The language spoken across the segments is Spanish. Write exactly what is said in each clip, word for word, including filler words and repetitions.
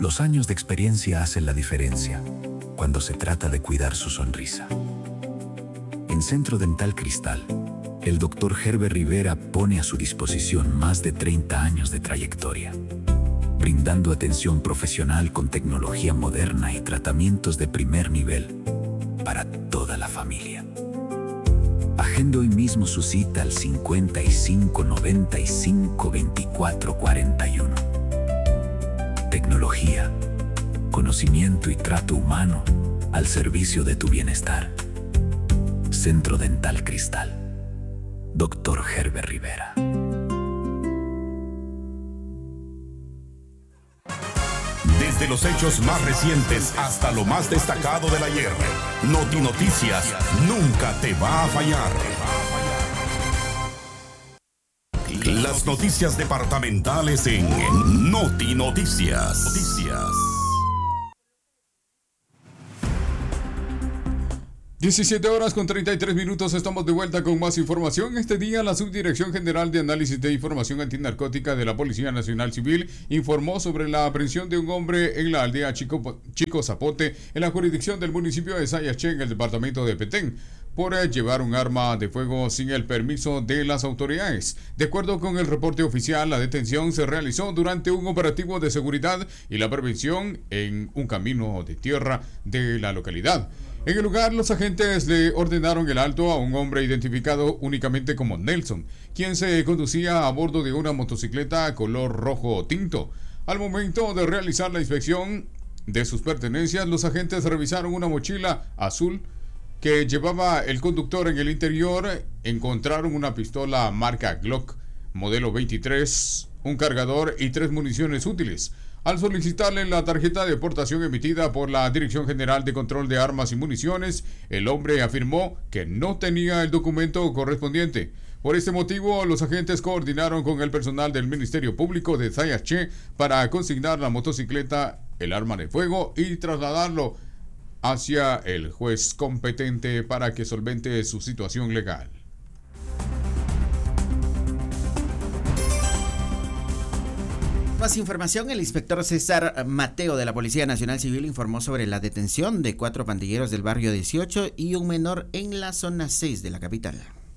Los años de experiencia hacen la diferencia cuando se trata de cuidar su sonrisa. En Centro Dental Cristal, el doctor Herbert Rivera pone a su disposición más de treinta años de trayectoria, brindando atención profesional con tecnología moderna y tratamientos de primer nivel para toda la familia. Agende hoy mismo su cita al cincuenta y cinco noventa y cinco veinticuatro cuarenta y uno. Tecnología, conocimiento y trato humano al servicio de tu bienestar. Centro Dental Cristal. doctor Herbert Rivera. Desde los hechos más recientes hasta lo más destacado del ayer, Noti Noticias nunca te va a fallar. Las noticias departamentales en Noti Noticias. Noticias. diecisiete horas con treinta y tres minutos, estamos de vuelta con más información. Este día la Subdirección General de Análisis de Información Antinarcótica de la Policía Nacional Civil informó sobre la aprehensión de un hombre en la aldea Chico, Chico Zapote, en la jurisdicción del municipio de Sayaché, en el departamento de Petén, por llevar un arma de fuego sin el permiso de las autoridades. De acuerdo con el reporte oficial, la detención se realizó durante un operativo de seguridad y la prevención en un camino de tierra de la localidad. En el lugar, los agentes le ordenaron el alto a un hombre identificado únicamente como Nelson, quien se conducía a bordo de una motocicleta color rojo tinto. Al momento de realizar la inspección de sus pertenencias, los agentes revisaron una mochila azul que llevaba el conductor. En el interior encontraron una pistola marca Glock, modelo veintitrés, un cargador y tres municiones útiles. Al solicitarle la tarjeta de portación emitida por la Dirección General de Control de Armas y Municiones, el hombre afirmó que no tenía el documento correspondiente. Por este motivo, los agentes coordinaron con el personal del Ministerio Público de Sayaché para consignar la motocicleta, el arma de fuego y trasladarlo hacia el juez competente para que solvente su situación legal. Más información, el inspector César Mateo de la Policía Nacional Civil informó sobre la detención de cuatro pandilleros del barrio dieciocho y un menor en la zona seis de la capital.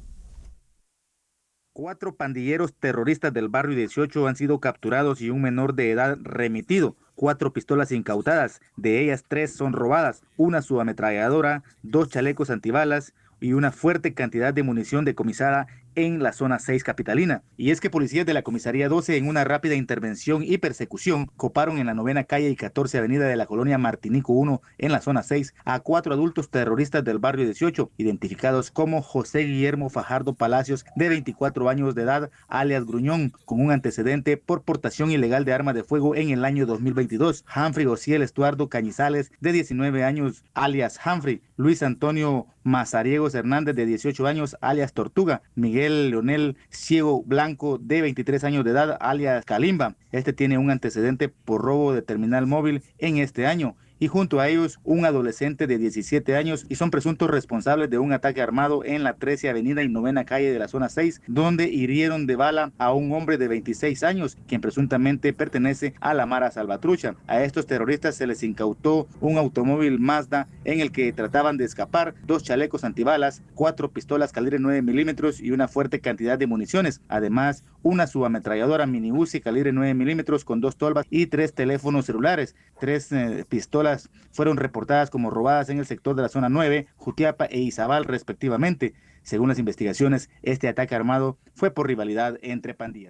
Cuatro pandilleros terroristas del barrio dieciocho han sido capturados y un menor de edad remitido. Cuatro pistolas incautadas, de ellas tres son robadas, una subametralladora, dos chalecos antibalas y una fuerte cantidad de munición decomisada en la zona seis capitalina. Y es que policías de la comisaría doce, en una rápida intervención y persecución, coparon en la novena calle y catorce avenida de la colonia Martinico uno en la zona seis a cuatro adultos terroristas del barrio dieciocho, identificados como José Guillermo Fajardo Palacios, de veinticuatro años de edad, alias Gruñón, con un antecedente por portación ilegal de arma de fuego en el año dos mil veintidós. Humphrey Ociel Estuardo Cañizales, de diecinueve años, alias Humphrey. Luis Antonio Mazariegos Hernández, de dieciocho años, alias Tortuga. Miguel Leonel Ciego Blanco, de veintitrés años de edad, alias Kalimba. Este tiene un antecedente por robo de terminal móvil en este año. Y junto a ellos un adolescente de diecisiete años, y son presuntos responsables de un ataque armado en la trece avenida y novena calle de la zona seis, donde hirieron de bala a un hombre de veintiséis años, quien presuntamente pertenece a la Mara Salvatrucha. A estos terroristas se les incautó un automóvil Mazda en el que trataban de escapar, dos chalecos antibalas, cuatro pistolas calibre nueve milímetros y una fuerte cantidad de municiones. Además, una subametralladora mini Uzi calibre nueve milímetros con dos tolvas y tres teléfonos celulares. Tres eh, pistolas fueron reportadas como robadas en el sector de la zona nueve, Jutiapa e Izabal respectivamente. Según las investigaciones, este ataque armado fue por rivalidad entre pandillas.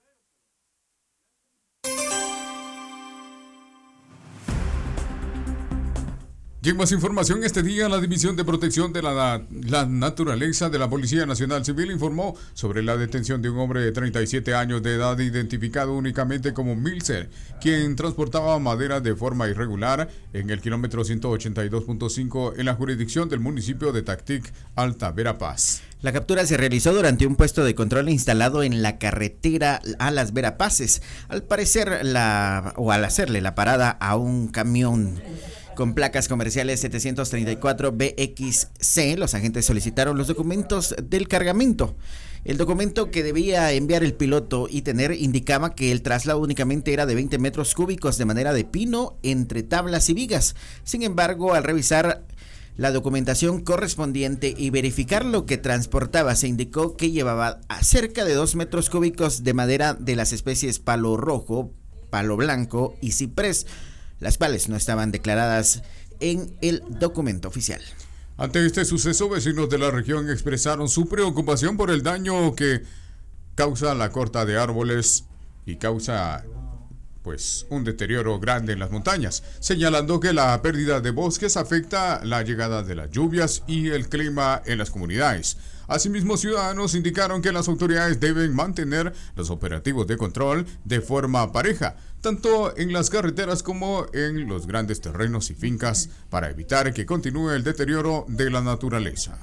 Y en más información, este día la División de Protección de la, la Naturaleza de la Policía Nacional Civil informó sobre la detención de un hombre de treinta y siete años de edad identificado únicamente como Milser, quien transportaba madera de forma irregular en el kilómetro ciento ochenta y dos punto cinco en la jurisdicción del municipio de Tactic, Alta Verapaz. La captura se realizó durante un puesto de control instalado en la carretera a Las Verapaces, al parecer la o al hacerle la parada a un camión con placas comerciales setecientos treinta y cuatro B X C. Los agentes solicitaron los documentos del cargamento El documento que debía enviar el piloto y tener indicaba que el traslado únicamente era de veinte metros cúbicos de madera de pino entre tablas y vigas. Sin embargo, al revisar la documentación correspondiente y verificar lo que transportaba, se indicó que llevaba a cerca de dos metros cúbicos de madera de las especies palo rojo, palo blanco y ciprés, las cuales no estaban declaradas en el documento oficial. Ante este suceso, vecinos de la región expresaron su preocupación por el daño que causa la corta de árboles y causa pues un deterioro grande en las montañas, señalando que la pérdida de bosques afecta la llegada de las lluvias y el clima en las comunidades. Asimismo, ciudadanos indicaron que las autoridades deben mantener los operativos de control de forma pareja, tanto en las carreteras como en los grandes terrenos y fincas, para evitar que continúe el deterioro de la naturaleza.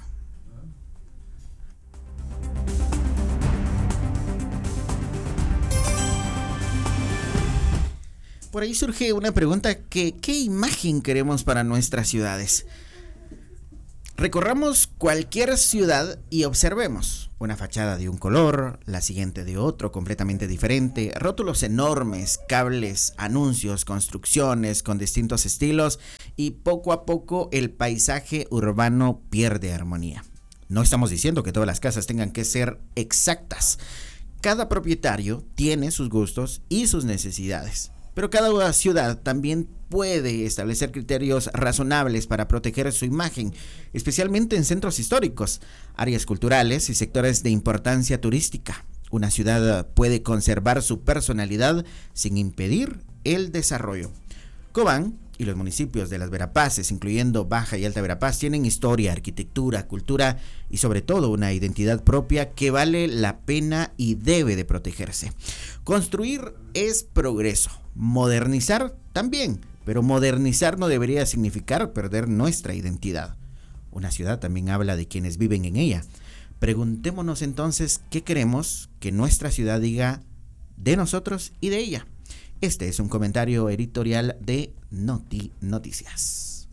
Por ahí surge una pregunta que ¿qué imagen queremos para nuestras ciudades? Recorramos cualquier ciudad y observemos una fachada de un color, la siguiente de otro completamente diferente, rótulos enormes, cables, anuncios, construcciones con distintos estilos y poco a poco el paisaje urbano pierde armonía. No estamos diciendo que todas las casas tengan que ser exactas. Cada propietario tiene sus gustos y sus necesidades. Pero cada ciudad también puede establecer criterios razonables para proteger su imagen, especialmente en centros históricos, áreas culturales y sectores de importancia turística. Una ciudad puede conservar su personalidad sin impedir el desarrollo. Cobán y los municipios de las Verapaces, incluyendo Baja y Alta Verapaz, tienen historia, arquitectura, cultura y sobre todo una identidad propia que vale la pena y debe de protegerse. Construir es progreso, modernizar también, pero modernizar no debería significar perder nuestra identidad. Una ciudad también habla de quienes viven en ella. Preguntémonos entonces qué queremos que nuestra ciudad diga de nosotros y de ella. Este es un comentario editorial de Noti Noticias.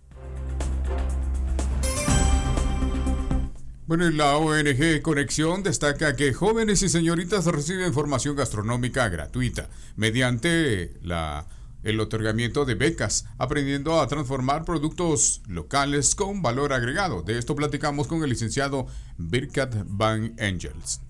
Bueno, y la O N G Conexión destaca que jóvenes y señoritas reciben formación gastronómica gratuita mediante la, el otorgamiento de becas, aprendiendo a transformar productos locales con valor agregado. De esto platicamos con el licenciado Birkat Van Engels.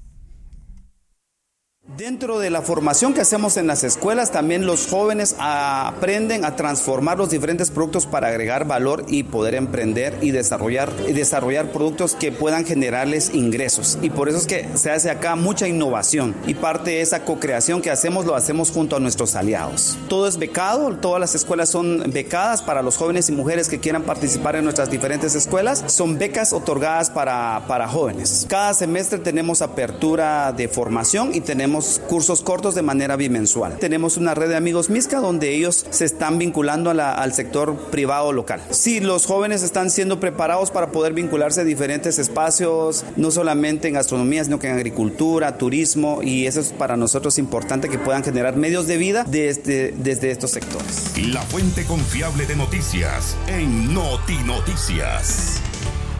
Dentro de la formación que hacemos en las escuelas, también los jóvenes aprenden a transformar los diferentes productos para agregar valor y poder emprender y desarrollar, y desarrollar productos que puedan generarles ingresos. Y por eso es que se hace acá mucha innovación, y parte de esa co-creación que hacemos lo hacemos junto a nuestros aliados. Todo es becado, todas las escuelas son becadas para los jóvenes y mujeres que quieran participar en nuestras diferentes escuelas. Son becas otorgadas para, para jóvenes. Cada semestre tenemos apertura de formación y tenemos cursos cortos de manera bimensual. Tenemos una red de amigos Misca donde ellos se están vinculando a la, al sector privado local. Sí, los jóvenes están siendo preparados para poder vincularse a diferentes espacios, no solamente en gastronomía, sino que en agricultura, turismo, y eso es para nosotros importante, que puedan generar medios de vida desde, desde estos sectores. La fuente confiable de noticias en Noti Noticias.